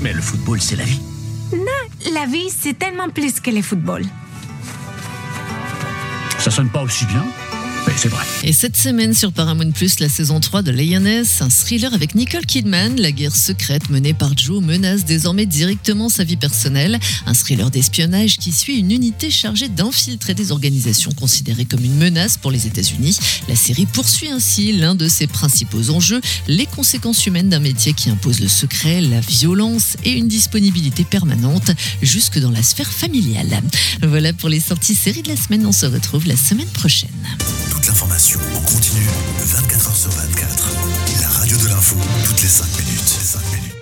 Mais le football, c'est la vie. Non, la vie, c'est tellement plus que le football. Ça sonne pas aussi bien, mais c'est vrai. Et cette semaine sur Paramount+, la saison 3 de Lioness, un thriller avec Nicole Kidman. La guerre secrète menée par Joe menace désormais directement sa vie personnelle. Un thriller d'espionnage qui suit une unité chargée d'infiltrer des organisations considérées comme une menace pour les États-Unis. La série poursuit ainsi l'un de ses principaux enjeux, les conséquences humaines d'un métier qui impose le secret, la violence et une disponibilité permanente jusque dans la sphère familiale. Voilà pour les sorties séries de la semaine. On se retrouve la semaine prochaine. Toute l'information en continu, 24h sur 24. La radio de l'info, toutes les 5 minutes.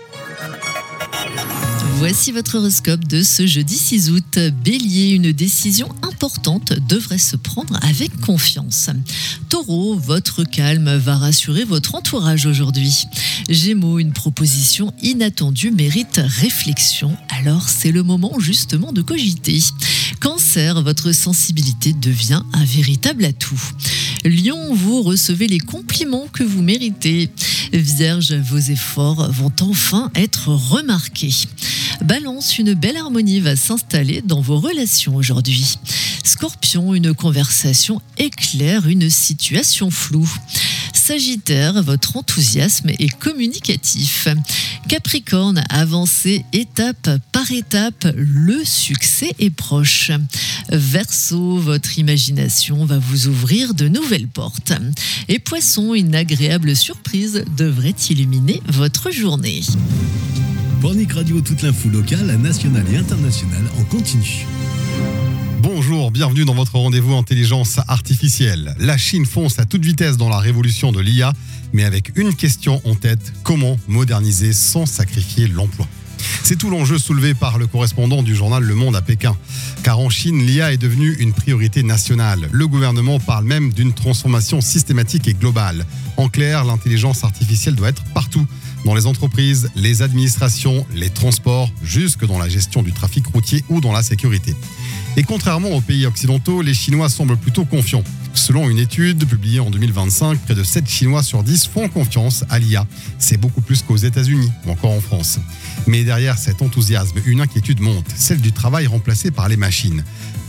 Voici votre horoscope de ce jeudi 6 août. Bélier, une décision importante devrait se prendre avec confiance. Taureau, votre calme va rassurer votre entourage aujourd'hui. Gémeaux, une proposition inattendue mérite réflexion, alors c'est le moment justement de cogiter. Cancer, votre sensibilité devient un véritable atout. Lion, vous recevez les compliments que vous méritez. Vierge, vos efforts vont enfin être remarqués. Balance, une belle harmonie va s'installer dans vos relations aujourd'hui. Scorpion, une conversation éclaire une situation floue. Sagittaire, votre enthousiasme est communicatif. Capricorne, avancez étape par étape, le succès est proche. Verseau, votre imagination va vous ouvrir de nouvelles portes. Et Poisson, une agréable surprise devrait illuminer votre journée. Pornic Radio, toute l'info locale, nationale et internationale en continu. Bonjour, bienvenue dans votre rendez-vous intelligence artificielle. La Chine fonce à toute vitesse dans la révolution de l'IA, mais avec une question en tête, comment moderniser sans sacrifier l'emploi ? C'est tout l'enjeu soulevé par le correspondant du journal Le Monde à Pékin. Car en Chine, l'IA est devenue une priorité nationale. Le gouvernement parle même d'une transformation systématique et globale. En clair, l'intelligence artificielle doit être partout. Dans les entreprises, les administrations, les transports, jusque dans la gestion du trafic routier ou dans la sécurité. Et contrairement aux pays occidentaux, les Chinois semblent plutôt confiants. Selon une étude publiée en 2025, près de 7 Chinois sur 10 font confiance à l'IA. C'est beaucoup plus qu'aux États-Unis ou encore en France. Mais derrière cet enthousiasme, une inquiétude monte, celle du travail remplacé par les machines.